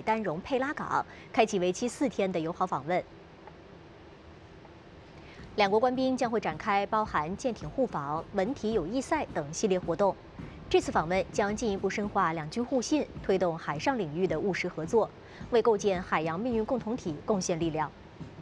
丹戎佩拉港，开启为期4天的友好访问。两国官兵将会展开包含舰艇互访、文体友谊赛等系列活动。这次访问将进一步深化两军互信，推动海上领域的务实合作，为构建海洋命运共同体贡献力量。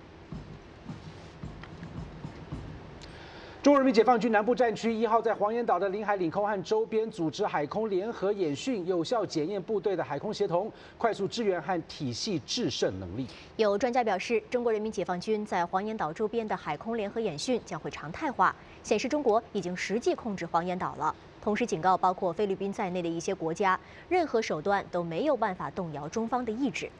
中国人民解放军南部战区1号在黄岩岛的领海、领空和周边组织海空联合演训，有效检验部队的海空协同、快速支援和体系制胜能力。 有专家表示，中国人民解放军在黄岩岛周边的海空联合演训将会常态化，显示中国已经实际控制黄岩岛了。同时警告，包括菲律宾在内的一些国家，任何手段都没有办法动摇中方的意志。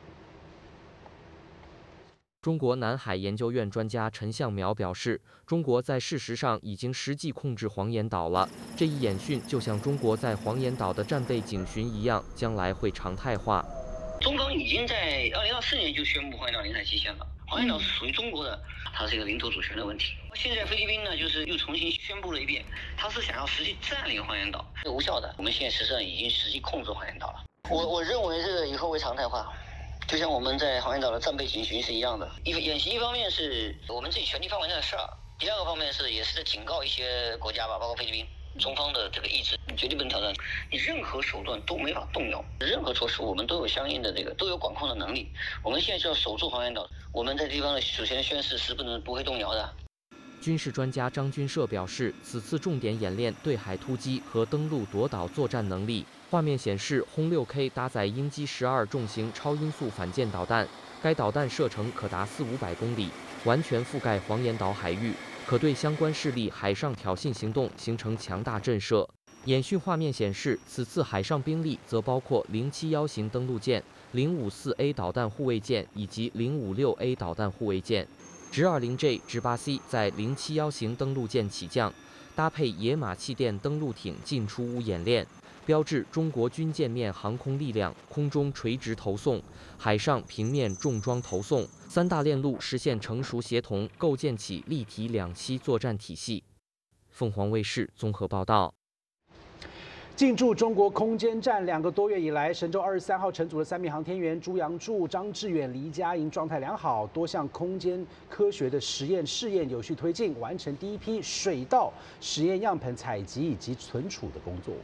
中国南海研究院专家陈向苗表示，中国在事实上已经实际控制黄岩岛了。这一演训就像中国在黄岩岛的战备警巡一样，将来会常态化。 中方已经在2024年就宣布黄岩岛领海期限了。黄岩岛是属于中国的，它是一个领土主权的问题。现在菲律宾呢，就是又重新宣布了一遍，它是想要实际占领黄岩岛，是无效的。我们现在实际上已经实际控制黄岩岛了。我认为这个以后会常态化。 就像我们在黄岩岛的战备警巡是一样的，演习一方面是我们自己权力范围内的事儿，第二个方面也是在警告一些国家吧，包括菲律宾，中方的这个意志绝对不能挑战，你任何手段都没法动摇，任何措施我们都有相应的都有管控的能力。我们现在就要守住黄岩岛，我们在地方的主权宣誓是不会动摇的。 军事专家张军社表示，此次重点演练对海突击和登陆夺岛作战能力。画面显示，轰6K 搭载鹰击12重型超音速反舰导弹，该导弹射程可达400-500公里，完全覆盖黄岩岛海域，可对相关势力海上挑衅行动形成强大震慑。演训画面显示，此次海上兵力则包括071型登陆舰、054A 导弹护卫舰以及056A 导弹护卫舰。 直20J、直8C 在071型登陆舰起降，搭配野马气垫登陆艇进出坞演练，标志中国军舰面航空力量空中垂直投送、海上平面重装投送3大链路实现成熟协同，构建起立体两栖作战体系。凤凰卫视综合报道。 进驻中国空间站2个多月以来，神舟23号乘组的3名航天员朱杨柱、张志远、黎佳莹状态良好，多项空间科学的试验有序推进，完成第一批水稻实验样本采集以及存储的工作。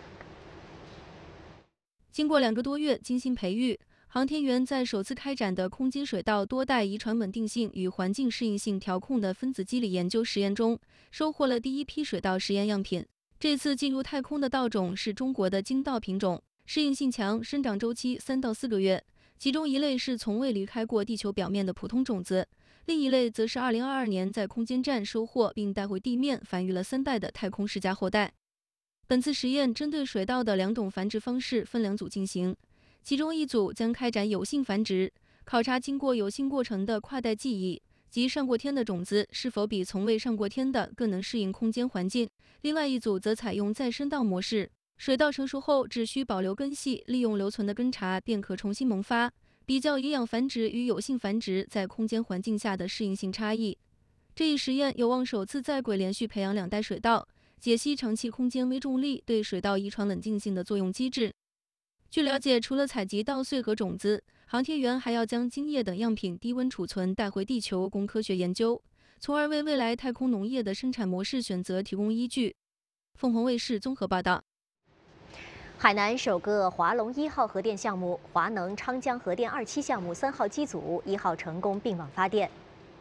经过2个多月精心培育，航天员在首次开展的空间水稻多代遗传稳定性与环境适应性调控的分子机理研究实验中，收获了第一批水稻实验样品。 这次进入太空的稻种是中国的金稻品种，适应性强，生长周期3到4个月。其中一类是从未离开过地球表面的普通种子，另一类则是2022年在空间站收获并带回地面繁育了3代的太空世家后代。本次实验针对水稻的2种繁殖方式分2组进行，其中一组将开展有性繁殖，考察经过有性过程的跨代记忆。 即上过天的种子是否比从未上过天的更能适应空间环境？另外一组则采用再生稻模式，水稻成熟后只需保留根系，利用留存的根茬便可重新萌发，比较营养繁殖与有性繁殖在空间环境下的适应性差异。这一实验有望首次在轨连续培养2代水稻，解析长期空间微重力对水稻遗传稳定性的作用机制。据了解，除了采集稻穗和种子， 航天员还要将茎叶等样品低温储存带回地球供科学研究，从而为未来太空农业的生产模式选择提供依据。凤凰卫视综合报道。 海南首个华龙1号核电项目华能昌江核电2期项目3号机组1号成功并网发电。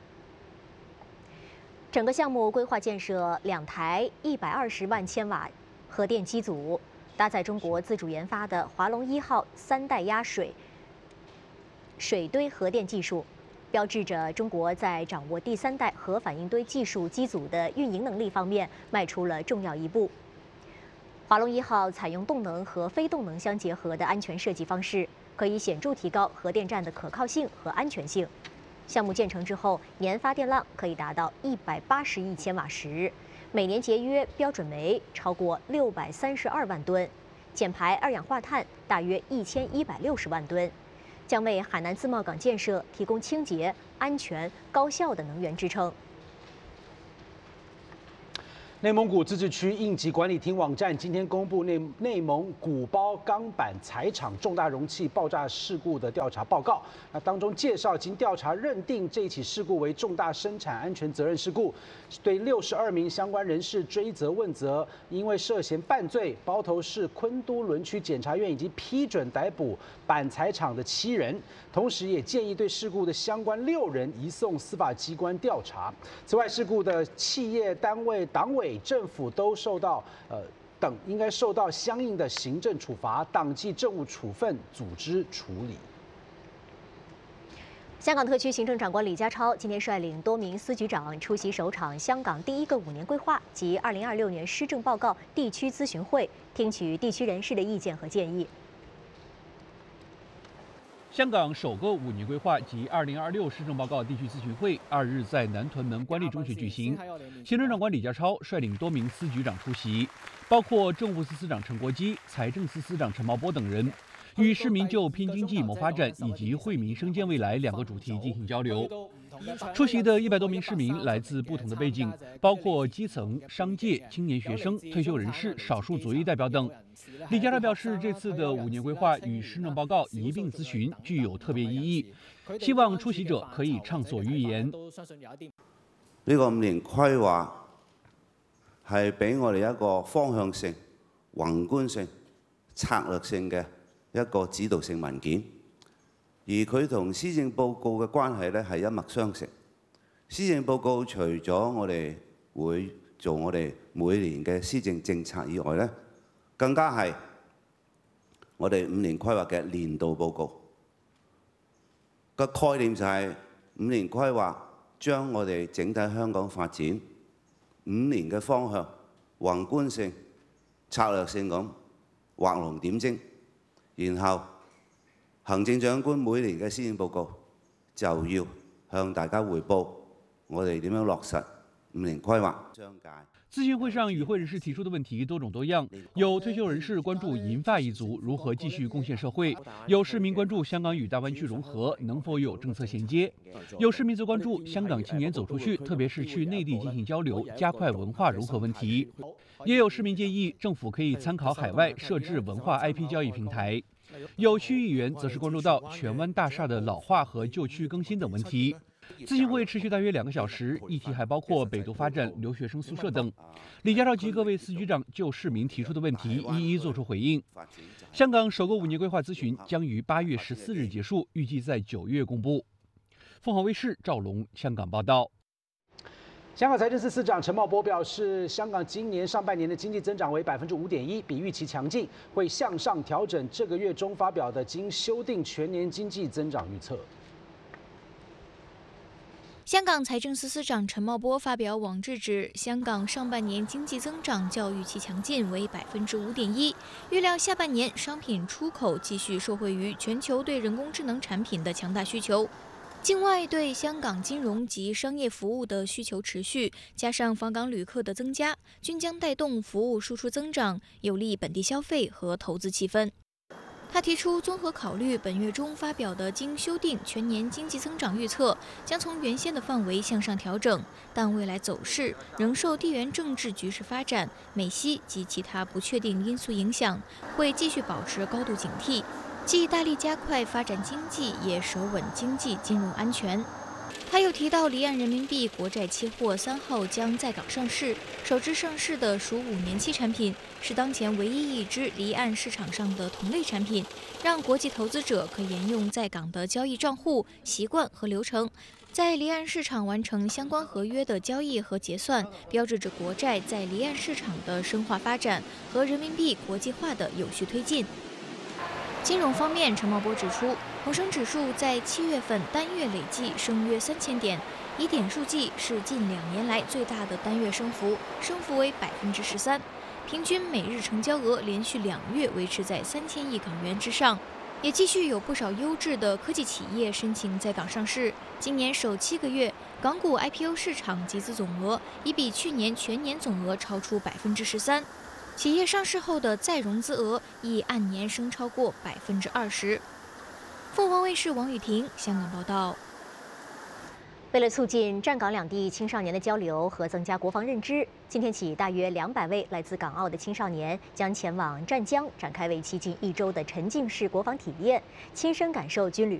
整个项目规划建设2台120万千瓦核电机组，搭载中国自主研发的华龙1号3代压水堆核电技术，标志着中国在掌握第3代核反应堆技术机组的运营能力方面迈出了重要一步。华龙1号采用动能和非动能相结合的安全设计方式，可以显著提高核电站的可靠性和安全性。项目建成之后，年发电量可以达到180亿千瓦时，每年节约标准煤超过632万吨，减排二氧化碳大约1160万吨。 将为海南自贸港建设提供清洁、安全、高效的能源支撑。 内蒙古自治区应急管理厅网站今天公布内蒙古包钢板材厂重大容器爆炸事故的调查报告。那当中介绍，经调查认定这一起事故为重大生产安全责任事故，对62名相关人士追责问责。因为涉嫌犯罪，包头市昆都仑区检察院已经批准逮捕板材厂的7人，同时也建议对事故的相关6人移送司法机关调查。此外，事故的企业单位、党委、政府都等应该受到相应的行政处罚、党纪政务处分、组织处理。 香港特区行政长官李家超今天率领多名司局长出席首场香港第一个5年规划及2026年施政报告地区咨询会，听取地区人士的意见和建议。 香港首个5年规划及2026施政报告地区咨询会2日在南屯门官立中学举行。行政长官李家超率领多名司局长出席，包括政务司司长陈国基、财政司司长陈茂波等人，与市民就拼经济、谋发展以及惠民生建未来2个主题进行交流。出席的100多名市民来自不同的背景，包括基层、商界、青年学生、退休人士、少数族裔代表等。李家超表示，这次的5年规划与施政报告一并咨询，具有特別意義，希望出席者可以暢所欲言。 呢個5年規劃係俾我哋一個方向性、宏觀性、策略性嘅一個指導性文件，而佢同施政報告嘅關係咧係一脈相承。施政報告除咗我哋會做我哋每年嘅施政政策以外咧，更加係我哋5年規劃嘅年度報告。個概念就係5年規劃將我哋整體香港發展5年嘅方向、宏觀性、策略性咁畫龍點睛，然後行政長官每年嘅施政報告就要向大家匯報我哋點樣落實5年規劃。 咨詢會上，與會人士提出的問題多種多樣，有退休人士關注銀髮一族如何繼續貢獻社會，有市民關注香港與大灣區融合能否有政策銜接，有市民則關注香港青年走出去，特別是去內地進行交流，加快文化融合問題。也有市民建議政府可以參考海外設置文化 IP 交易平台。有區議員則是關注到荃灣大廈的老化和舊區更新等問題。咨詢會持續大約2個小時，議題還包括北都發展、留學生宿舍等。李家超及各位司局長就市民提出的問題一一作出回應。香港首個5年規劃諮詢將於8月14日結束，預計在9月公布。鳳凰衛視趙龍香港報道。 香港財政司司長陳茂波表示，香港今年上半年的經濟增長為5.1%，比預期強勁，會向上調整這個月中發表的經修訂全年經濟增長預測。 香港財政司司長陳茂波發表網誌指，香港上半年經濟增長較預期強勁，為5.1%，預料下半年商品出口繼續受惠於全球對人工智能產品的強大需求。境外對香港金融及商業服務的需求持續，加上訪港旅客的增加，均將帶動服務輸出增長，有利本地消費和投資氣氛。他提出，綜合考慮本月中發表的經修訂全年經濟增長預測，將從原先的範圍向上調整，但未來走勢仍受地緣政治局勢發展、美西及其他不確定因素影響，會繼續保持高度警惕，既大力加快發展經濟，也守穩經濟金融安全。他又提到，離岸人民幣國債期貨3號將在港上市，首支上市的屬5年期產品，是當前唯一一支離岸市場上的同類產品，讓國際投資者可沿用在港的交易賬戶、習慣和流程，在離岸市場完成相關合約的交易和結算，標誌着國債在離岸市場的深化發展和人民幣國際化的有序推進。金融方面，陳茂波指出，恒生指數在7月份單月累計升約3000點，以點數計是近2年來最大的單月升幅，升幅為13%，平均每日成交額連續2月維持在3000億港元之上，也繼續有不少優質的科技企業申請在港上市。今年首7個月，港股 IPO 市場集資總額已比去年全年總額超出13%。企業上市後的再融資額亦按年升超過20%。鳳凰衛視王雨婷香港報道。 为了促进站港两地青少年的交流和增加国防认知，今天起，大约200位来自港澳的青少年将前往湛江，展开为期近1周的沉浸式国防体验，亲身感受军旅